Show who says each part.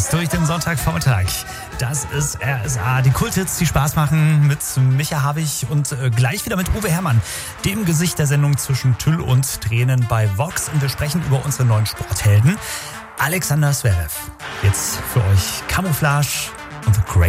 Speaker 1: durch den Sonntagvormittag. Das ist RSA, die Kulthits, die Spaß machen mit Micha Havig und gleich wieder mit Uwe Herrmann, dem Gesicht der Sendung zwischen Tüll und Tränen bei Vox. Und wir sprechen über unsere neuen Sporthelden. Alexander Zverev. Jetzt für euch Camouflage und The Great